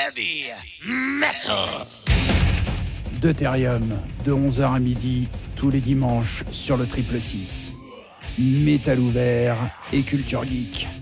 Heavy Metal. Deutérium, de 11h à midi, tous les dimanches sur le 666. Métal ouvert et culture geek.